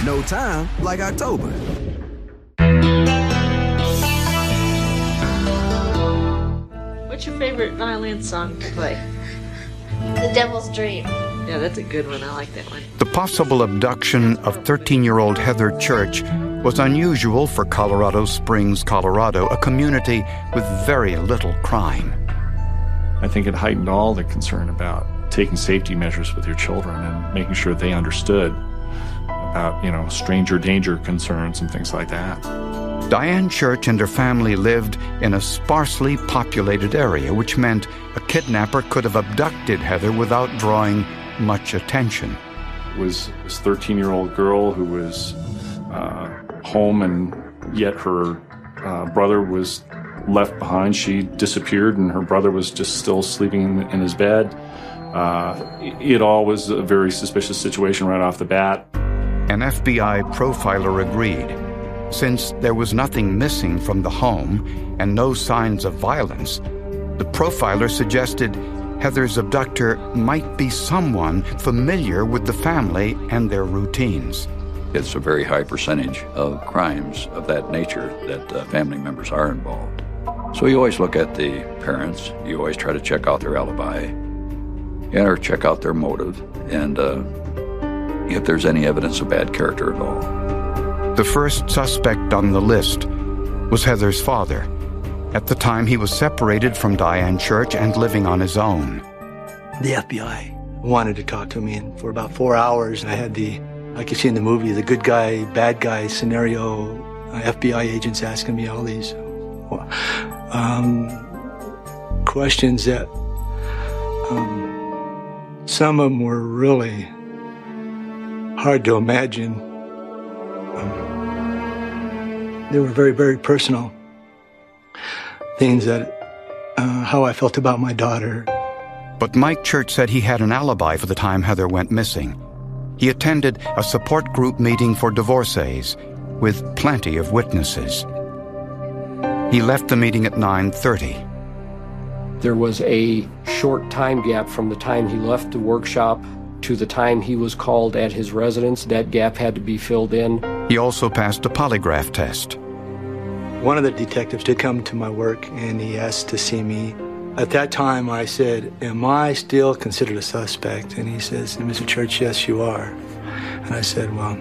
No time like October. What's your favorite violin song to play? The Devil's Dream. Yeah, that's a good one. I like that one. The possible abduction of 13-year-old Heather Church was unusual for Colorado Springs, Colorado, a community with very little crime. I think it heightened all the concern about taking safety measures with your children and making sure they understood about, stranger danger concerns and things like that. Diane Church and her family lived in a sparsely populated area, which meant a kidnapper could have abducted Heather without drawing much attention. It was this 13-year-old girl who was home, and yet her brother was left behind. She disappeared, and her brother was just still sleeping in his bed. It all was a very suspicious situation right off the bat. An FBI profiler agreed. Since there was nothing missing from the home and no signs of violence, the profiler suggested Heather's abductor might be someone familiar with the family and their routines. It's a very high percentage of crimes of that nature that family members are involved. So you always look at the parents, you always try to check out their alibi, or check out their motive, and if there's any evidence of bad character at all. The first suspect on the list was Heather's father. At the time, he was separated from Diane Church and living on his own. The FBI wanted to talk to me, and for about 4 hours, I had like you see in the movie, the good guy, bad guy scenario, FBI agents asking me all these questions that some of them were really hard to imagine. They were very, very personal things that how I felt about my daughter. But Mike Church said he had an alibi for the time Heather went missing. He attended a support group meeting for divorcees with plenty of witnesses. He left the meeting at 9:30. There was a short time gap from the time he left the workshop to the time he was called at his residence. That gap had to be filled in. He also passed a polygraph test. One of the detectives did come to my work, and he asked to see me. At that time, I said, "Am I still considered a suspect?" And he says, "Mr. Church, yes, you are." And I said, "Well,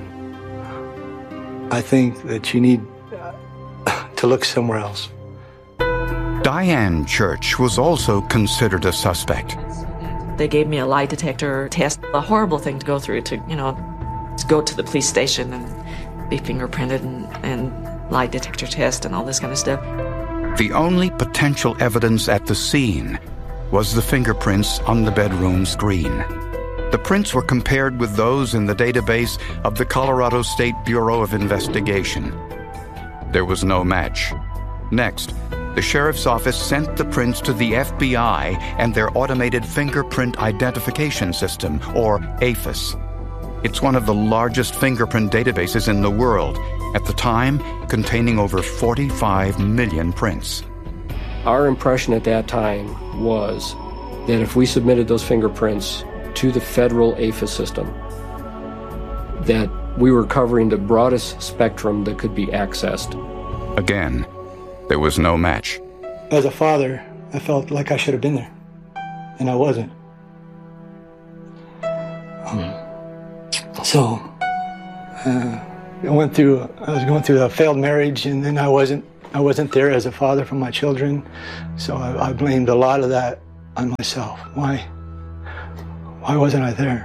I think that you need to look somewhere else." Diane Church was also considered a suspect. They gave me a lie detector test, a horrible thing to go through, to go to the police station and be fingerprinted and lie detector test and all this kind of stuff. The only potential evidence at the scene was the fingerprints on the bedroom screen. The prints were compared with those in the database of the Colorado State Bureau of Investigation. There was no match. Next, the sheriff's office sent the prints to the FBI and their automated fingerprint identification system, or AFIS. It's one of the largest fingerprint databases in the world, at the time containing over 45 million prints. Our impression at that time was that if we submitted those fingerprints to the federal AFIS system, that we were covering the broadest spectrum that could be accessed. Again, there was no match. As a father, I felt like I should have been there, and I wasn't. I was going through a failed marriage, and then I wasn't there as a father for my children. So I blamed a lot of that on myself. Why wasn't I there?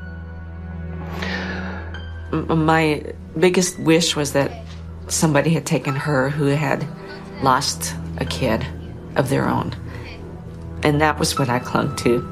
My biggest wish was that somebody had taken her who had lost a kid of their own. And that was what I clung to.